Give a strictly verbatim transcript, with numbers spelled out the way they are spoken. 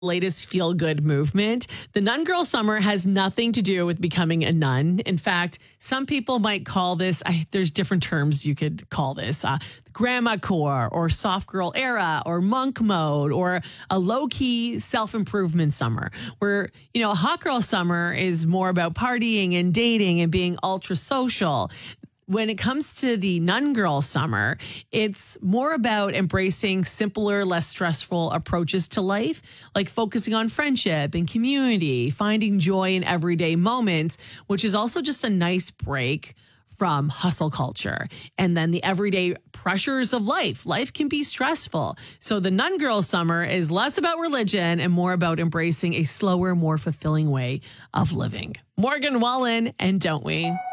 latest feel good movement. The Nun Girl Summer has nothing to do with becoming a nun. In fact, some people might call this, I, there's different terms you could call this, uh, grandma core or soft girl era or monk mode or a low key self improvement summer where, you know, a hot girl summer is more about partying and dating and being ultra social. When it comes to the Nun Girl Summer, it's more about embracing simpler, less stressful approaches to life, like focusing on friendship and community, finding joy in everyday moments, which is also just a nice break from hustle culture and then the everyday pressures of life. Life can be stressful. So the Nun Girl Summer is less about religion and more about embracing a slower, more fulfilling way of living. Morgan Wallen and Don't We?